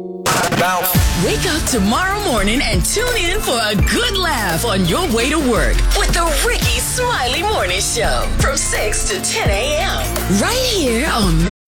Wake up tomorrow morning and tune in for a good laugh on your way to work with the Ricky Smiley Morning Show from 6 to 10 a.m. right here on